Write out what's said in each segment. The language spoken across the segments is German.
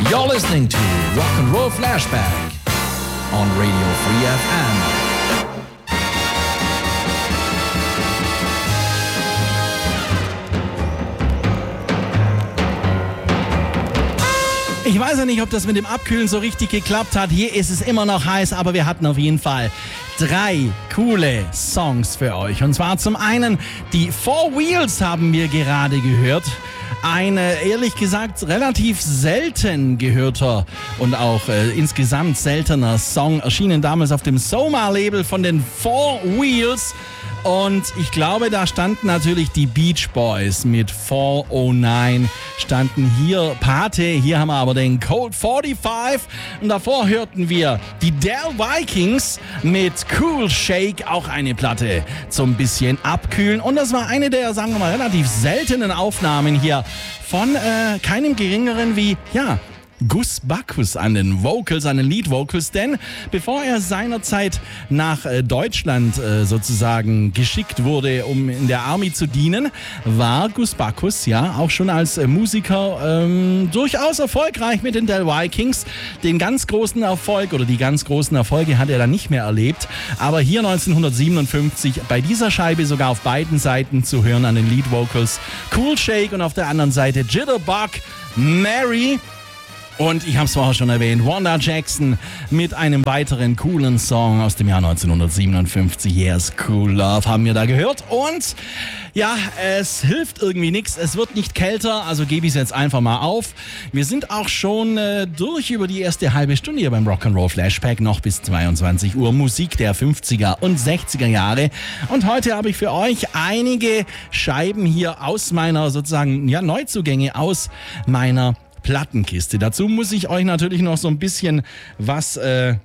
You're listening to Rock and Roll Flashback on Radio Free FM. Ich weiß ja nicht, ob das mit dem Abkühlen so richtig geklappt hat. Hier ist es immer noch heiß, aber wir hatten auf jeden Fall 3 coole Songs für euch. Und zwar zum einen die Four Wheels haben wir gerade gehört. Ein, ehrlich gesagt, relativ selten gehörter und auch insgesamt seltener Song, erschienen damals auf dem Soma-Label von den Four Wheels. Und ich glaube, da standen natürlich die Beach Boys mit 409, standen hier Pate, hier haben wir aber den Colt 45 und davor hörten wir die Del Vikings mit Cool Shake, auch eine Platte zum bisschen abkühlen. Und das war eine der, sagen wir mal, relativ seltenen Aufnahmen hier von keinem geringeren wie, Gus Bacchus an den Vocals, an den Lead Vocals, denn bevor er seinerzeit nach Deutschland sozusagen geschickt wurde, um in der Army zu dienen, war Gus Bacchus auch schon als Musiker durchaus erfolgreich mit den Del Vikings. Den ganz großen Erfolg oder die ganz großen Erfolge hat er dann nicht mehr erlebt, aber hier 1957 bei dieser Scheibe sogar auf beiden Seiten zu hören an den Lead Vocals Cool Shake und auf der anderen Seite Jitterbug Mary. Und ich habe es vorher schon erwähnt, Wanda Jackson mit einem weiteren coolen Song aus dem Jahr 1957. Yes, Cool Love haben wir da gehört. Und es hilft irgendwie nichts. Es wird nicht kälter, also gebe ich es jetzt einfach mal auf. Wir sind auch schon durch über die erste halbe Stunde hier beim Rock'n'Roll Flashback, noch bis 22 Uhr. Musik der 50er und 60er Jahre. Und heute habe ich für euch einige Scheiben hier aus meiner sozusagen, Neuzugänge aus meiner Plattenkiste. Dazu muss ich euch natürlich noch so ein bisschen was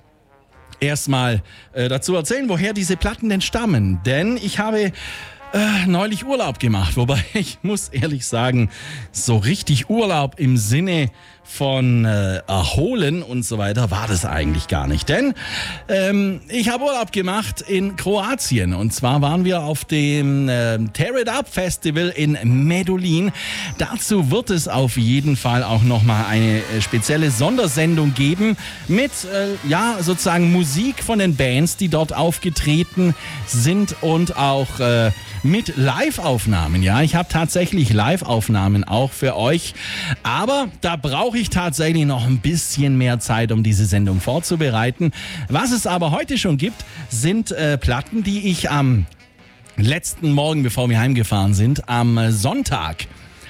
erstmal dazu erzählen, woher diese Platten denn stammen. Denn ich habe neulich Urlaub gemacht, wobei ich muss ehrlich sagen, so richtig Urlaub im Sinne von Erholen und so weiter war das eigentlich gar nicht. Denn ich habe Urlaub gemacht in Kroatien und zwar waren wir auf dem Tear It Up Festival in Medulin. Dazu wird es auf jeden Fall auch nochmal eine spezielle Sondersendung geben mit sozusagen Musik von den Bands, die dort aufgetreten sind und auch mit Live-Aufnahmen. Ja, ich habe tatsächlich Live-Aufnahmen auch für euch, aber da brauche ich tatsächlich noch ein bisschen mehr Zeit, um diese Sendung vorzubereiten. Was es aber heute schon gibt, sind Platten, die ich am letzten Morgen, bevor wir heimgefahren sind, am Sonntag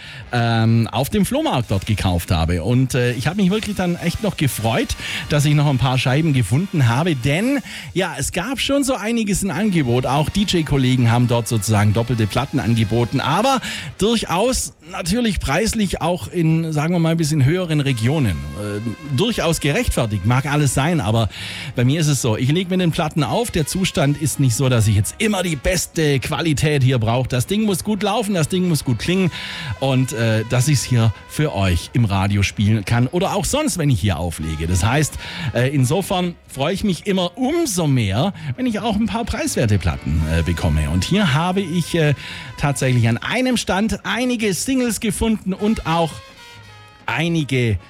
auf dem Flohmarkt dort gekauft habe. Und ich habe mich wirklich dann echt noch gefreut, dass ich noch ein paar Scheiben gefunden habe, denn es gab schon so einiges in Angebot. Auch DJ-Kollegen haben dort sozusagen doppelte Platten angeboten, aber durchaus natürlich preislich auch in, sagen wir mal, ein bisschen höheren Regionen. Durchaus gerechtfertigt, mag alles sein, aber bei mir ist es so, ich lege mir den Platten auf, der Zustand ist nicht so, dass ich jetzt immer die beste Qualität hier brauche. Das Ding muss gut laufen, das Ding muss gut klingen und dass ich es hier für euch im Radio spielen kann oder auch sonst, wenn ich hier auflege. Das heißt, insofern freue ich mich immer umso mehr, wenn ich auch ein paar preiswerte Platten bekomme. Und hier habe ich tatsächlich an einem Stand einige Singles gefunden und auch einige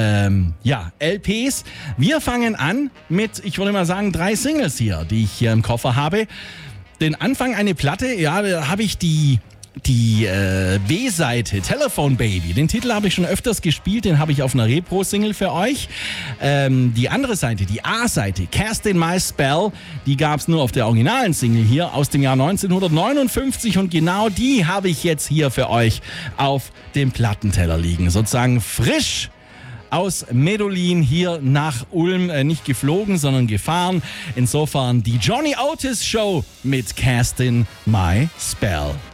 LPs. Wir fangen an mit, ich würde mal sagen, 3 Singles hier, die ich hier im Koffer habe. Den Anfang eine Platte, da habe ich die B-Seite, Telephone Baby, den Titel habe ich schon öfters gespielt, den habe ich auf einer Repro-Single für euch. Die andere Seite, die A-Seite, Cast in My Spell, die gab es nur auf der originalen Single hier aus dem Jahr 1959 und genau die habe ich jetzt hier für euch auf dem Plattenteller liegen. Sozusagen frisch aus Medulin hier nach Ulm, nicht geflogen, sondern gefahren. Insofern die Johnny Otis Show mit Cast in My Spell.